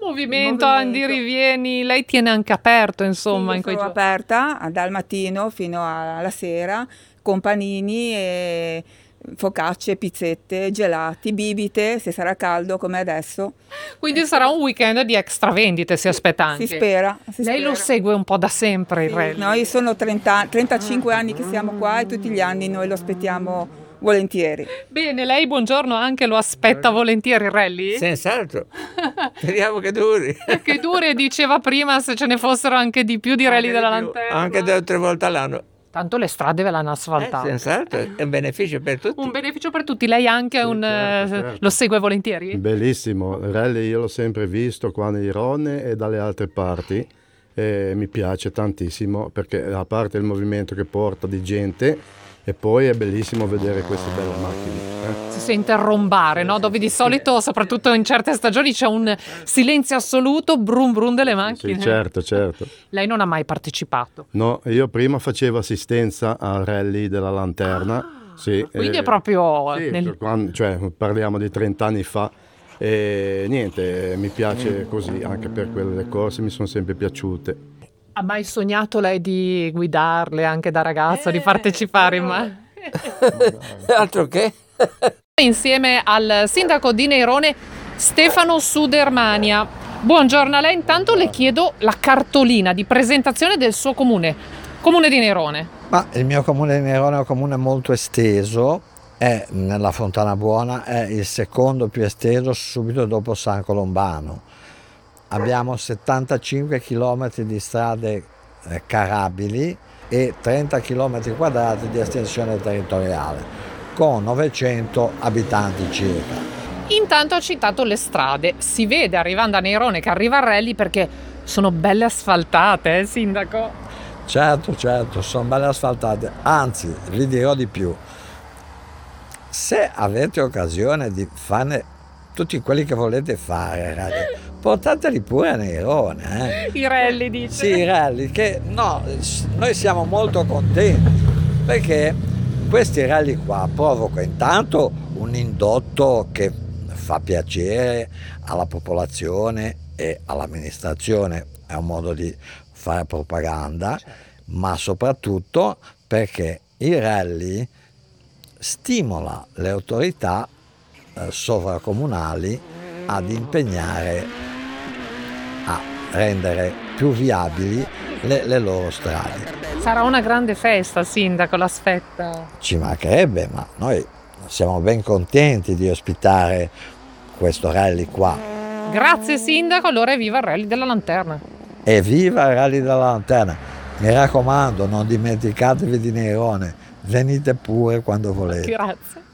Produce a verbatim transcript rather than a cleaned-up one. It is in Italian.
movimento, andi rivieni, lei tiene anche aperto, insomma, sì, in quei sono giorni. aperta dal mattino fino alla sera con panini e focacce, pizzette, gelati, bibite se sarà caldo come adesso. Quindi sarà un weekend di extra vendite, si aspetta anche. Si spera. Si Lei spera. lo segue un po' da sempre il Sì, rally? noi sono trenta, trentacinque anni che siamo qua e tutti gli anni noi lo aspettiamo volentieri. Bene, lei buongiorno anche lo aspetta volentieri il rally? Senz'altro. Speriamo che duri. Che dure, diceva prima, se ce ne fossero anche di più di rally Anche della di più, Lanterna. Anche due o tre volte all'anno. Tanto le strade ve l'hanno Eh, asfaltate. senz'altro, è un beneficio per tutti. Un beneficio per tutti. Lei anche Sì, un, certo, eh, certo. lo segue volentieri? Bellissimo, il rally io l'ho sempre visto qua nei Ronne e dalle altre parti e mi piace tantissimo perché a parte il movimento che porta di gente e poi è bellissimo vedere queste belle macchine. eh. Si sente rombare, no? Dove di solito, soprattutto in certe stagioni, c'è un silenzio assoluto, brum brum delle macchine. Sì, certo, certo. Lei non ha mai partecipato. No, io prima facevo assistenza al rally della Lanterna. Sì, Quindi eh, è proprio sì, nel- quando- cioè, parliamo di trenta anni fa e niente, mi piace così, anche per quelle corse mi sono sempre piaciute. Ha mai sognato lei di guidarle anche da ragazza, di partecipare? Ma... Altro che? Insieme al sindaco di Nerone, Stefano Sudermania. Buongiorno a lei, intanto le chiedo la cartolina di presentazione del suo comune, comune di Nerone. Ma il mio comune di Nerone è un comune molto esteso, è nella Fontana Buona, è il secondo più esteso subito dopo San Colombano. Abbiamo settantacinque chilometri di strade eh, carabili e trenta chilometri quadrati di estensione territoriale, con novecento abitanti circa. Intanto ha citato le strade, si vede arrivando a Nerone che arriva il rally perché sono belle asfaltate, eh, sindaco? Certo, certo, sono belle asfaltate, anzi vi dirò di più, se avete occasione di farne tutti quelli che volete fare, ragazzi, portateli pure a Nerone. Eh. I rally, dice. Sì, i rally, che no, noi siamo molto contenti perché questi rally qua provocano intanto un indotto che fa piacere alla popolazione e all'amministrazione, è un modo di fare propaganda, ma soprattutto perché i rally stimola le autorità eh, sovracomunali ad impegnare a rendere più viabili le, le loro strade. Sarà una grande festa, sindaco, l'aspetta. Ci mancherebbe, ma noi siamo ben contenti di ospitare questo rally qua. Grazie sindaco, allora evviva il rally della Lanterna. Evviva il rally della Lanterna! Mi raccomando, non dimenticatevi di Nerone, venite pure quando volete. Grazie.